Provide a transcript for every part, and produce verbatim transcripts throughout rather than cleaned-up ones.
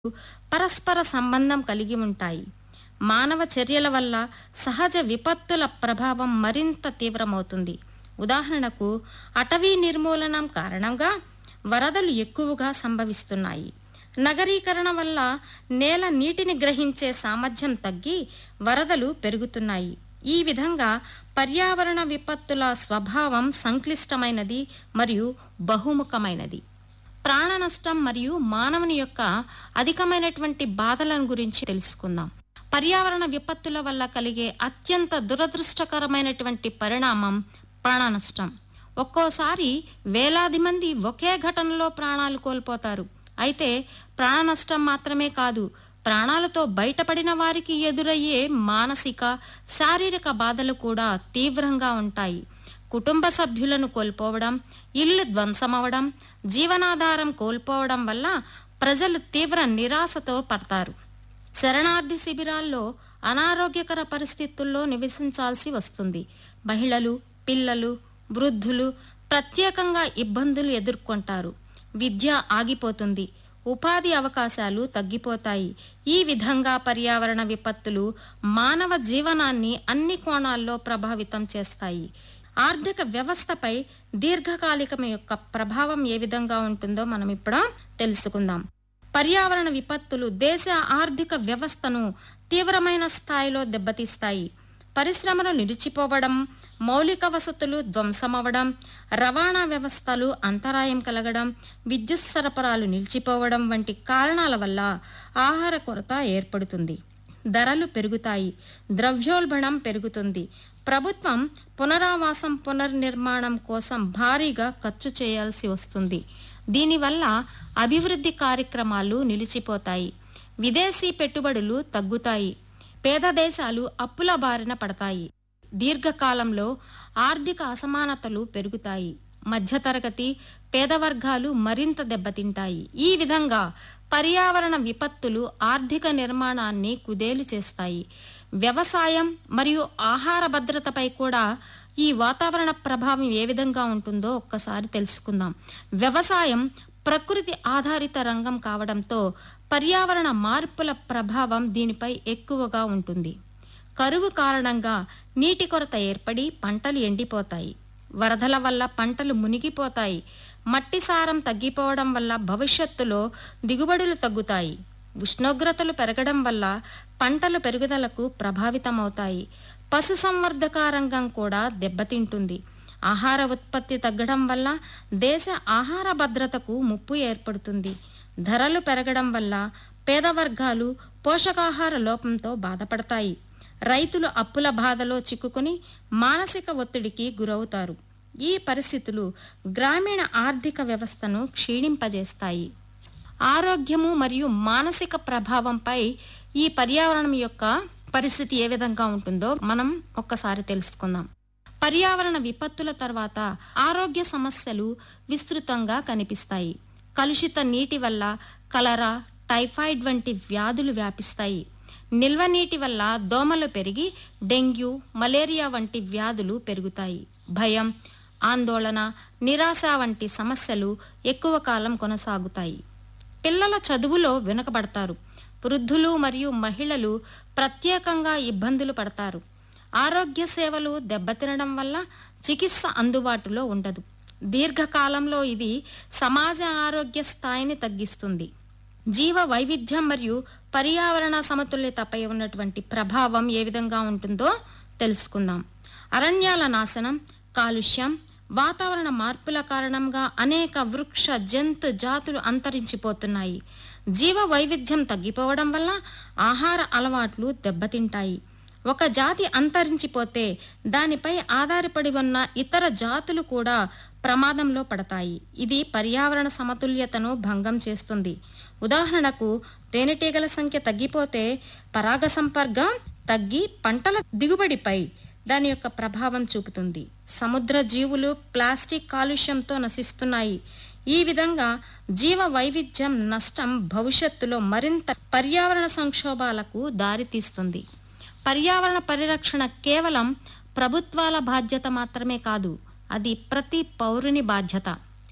పరస్పర సంబంధం కలిగి ఉంటాయి. మానవ చర్యల వల్ల సహజ విపత్తుల ప్రభావం మరింత తీవ్రమవుతుంది. ఉదాహరణకు అటవీ నిర్మూలనం కారణంగా వరదలు ఎక్కువగా సంభవిస్తున్నాయి. నగరీకరణ వల్ల నేల నీటిని గ్రహించే సామర్థ్యం తగ్గి వరదలు పెరుగుతున్నాయి. ఈ విధంగా పర్యావరణ విపత్తుల స్వభావం సంక్లిష్టమైనది మరియు బహుముఖమైనది. ప్రాణ నష్టం మరియు మానవుని యొక్క అధికమైనటువంటి బాధలను గురించి తెలుసుకుందాం. పర్యావరణ విపత్తుల వల్ల కలిగే అత్యంత దురదృష్టకరమైనటువంటి పరిణామం ప్రాణ నష్టం. ఒక్కోసారి వేలాది మంది ఒకే ఘటనలో ప్రాణాలు కోల్పోతారు. అయితే ప్రాణ నష్టం మాత్రమే కాదు, ప్రాణాలతో బయటపడిన వారికి ఎదురయ్యే మానసిక శారీరక బాధలు కూడా తీవ్రంగా ఉంటాయి. కుటుంబ సభ్యులను కోల్పోవడం, ఇల్లు ధ్వంసమవడం, జీవనాధారం కోల్పోవడం వల్ల ప్రజలు తీవ్ర నిరాశతో పడతారు. శరణార్థి శిబిరాల్లో అనారోగ్యకర పరిస్థితుల్లో నివసించాల్సి వస్తుంది. మహిళలు, పిల్లలు, వృద్ధులు ప్రత్యేకంగా ఇబ్బందులు ఎదుర్కొంటారు. విద్య ఆగిపోతుంది, ఉపాధి అవకాశాలు తగ్గిపోతాయి. ఈ విధంగా పర్యావరణ విపత్తులు మానవ జీవనాన్ని అన్ని కోణాల్లో ప్రభావితం చేస్తాయి. ఆర్థిక వ్యవస్థపై దీర్ఘకాలికం యొక్క ప్రభావం ఏ విధంగా ఉంటుందో మనం ఇప్పుడు తెలుసుకుందాం. పర్యావరణ విపత్తులు దేశ ఆర్థిక వ్యవస్థను తీవ్రమైన స్థాయిలో దెబ్బతీస్తాయి. పరిశ్రమలు నిలిచిపోవడం, మౌలిక వసతులు ధ్వంసమవడం, రవాణా వ్యవస్థలు అంతరాయం కలగడం, విద్యుత్ సరఫరాలు నిలిచిపోవడం వంటి కారణాల వల్ల ఆహార కొరత ఏర్పడుతుంది. ధరలు పెరుగుతాయి, ద్రవ్యోల్బణం పెరుగుతుంది. ప్రభుత్వం పునరావాసం, పునర్నిర్మాణం కోసం భారీగా ఖర్చు చేయాల్సి వస్తుంది. దీనివల్ల అభివృద్ధి కార్యక్రమాలు నిలిచిపోతాయి. విదేశీ పెట్టుబడులు తగ్గుతాయి. పేద దేశాలు అప్పుల బారిన పడతాయి. దీర్ఘకాలంలో ఆర్థిక అసమానతలు పెరుగుతాయి. మధ్యతరగతి, పేద వర్గాలు మరింత దెబ్బతింటాయి. ఈ విధంగా పర్యావరణ విపత్తులు ఆర్థిక నిర్మాణాన్ని కుదేలు చేస్తాయి. వ్యవసాయం మరియు ఆహార భద్రతపై కూడా ఈ వాతావరణ ప్రభావం ఏ విధంగా ఉంటుందో ఒక్కసారి తెలుసుకుందాం. వ్యవసాయం ప్రకృతి ఆధారిత రంగం కావడంతో పర్యావరణ మార్పుల ప్రభావం దీనిపై ఎక్కువగా ఉంటుంది. కరువు కారణంగా నీటి కొరత ఏర్పడి పంటలు ఎండిపోతాయి. వరదల వల్ల పంటలు మునిగిపోతాయి. మట్టి సారం తగ్గిపోవడం వల్ల భవిష్యత్తులో దిగుబడులు తగ్గుతాయి. ఉష్ణోగ్రతలు పెరగడం వల్ల పంటల పెరుగుదలకు ప్రభావితమవుతాయి. పశుసంవర్ధక రంగం కూడా దెబ్బతింటుంది. ఆహార ఉత్పత్తి తగ్గడం వల్ల దేశ ఆహార భద్రతకు ముప్పు ఏర్పడుతుంది. ధరలు పెరగడం వల్ల పేద వర్గాలు పోషకాహార లోపంతో బాధపడతాయి. రైతులు అప్పుల బాధలో చిక్కుకుని మానసిక ఒత్తిడికి గురవుతారు. ఈ పరిస్థితులు గ్రామీణ ఆర్థిక వ్యవస్థను క్షీణింపజేస్తాయి. ఆరోగ్యము మరియు మానసిక ప్రభావంపై ఈ పర్యావరణం యొక్క పరిస్థితి ఏ విధంగా ఉంటుందో మనం ఒక్కసారి తెలుసుకుందాం. పర్యావరణ విపత్తుల తర్వాత ఆరోగ్య సమస్యలు విస్తృతంగా కనిపిస్తాయి. కలుషిత నీటి వల్ల కలరా, టైఫాయిడ్ వంటి వ్యాధులు వ్యాపిస్తాయి. నిల్వ నీటి వల్ల దోమలు పెరిగి డెంగ్యూ, మలేరియా వంటి వ్యాధులు పెరుగుతాయి. భయం, ఆందోళన, నిరాశ వంటి సమస్యలు ఎక్కువ కాలం కొనసాగుతాయి. పిల్లల చదువులో వెనుకబడతారు. వృద్ధులు మరియు మహిళలు ప్రత్యేకంగా ఇబ్బందులు పడతారు. ఆరోగ్య సేవలు దెబ్బతినడం వల్ల చికిత్స అందుబాటులో ఉండదు. దీర్ఘకాలంలో ఇది సమాజ ఆరోగ్య స్థాయిని తగ్గిస్తుంది. జీవ వైవిధ్యం మరియు పర్యావరణ సమతుల్యతపై ఉన్నటువంటి ప్రభావం ఏ విధంగా ఉంటుందో తెలుసుకుందాం. అరణ్యాల నాశనం, కాలుష్యం, వాతావరణ మార్పుల కారణంగా అనేక వృక్ష జంతు జాతులు అంతరించిపోతున్నాయి. జీవ వైవిధ్యం తగ్గిపోవడం వల్ల ఆహార అలవాట్లు దెబ్బతింటాయి. ఒక జాతి అంతరించిపోతే దానిపై ఆధారపడి ఉన్న ఇతర జాతులు కూడా ప్రమాదంలో పడతాయి. ఇది పర్యావరణ సమతుల్యతను భంగం చేస్తుంది. ఉదాహరణకు తేనెటీగల సంఖ్య తగ్గిపోతే పరాగ సంపర్కం తగ్గి పంటల దిగుబడిపై దాని యొక్క ప్రభావం చూపుతుంది. సముద్ర జీవులు ప్లాస్టిక్ కాలుష్యంతో నశిస్తున్నాయి. ఈ విధంగా జీవ వైవిధ్యం నష్టం భవిష్యత్తులో మరింత పర్యావరణ సంక్షోభాలకు దారితీస్తుంది. పర్యావరణ పరిరక్షణ కేవలం ప్రభుత్వాల బాధ్యత మాత్రమే కాదు, అది ప్రతి పౌరుని బాధ్యత.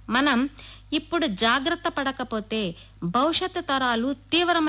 మనం ఇప్పుడు జాగ్రత్త పడకపోతే భవిష్యత్తు తరాలు తీవ్రమైన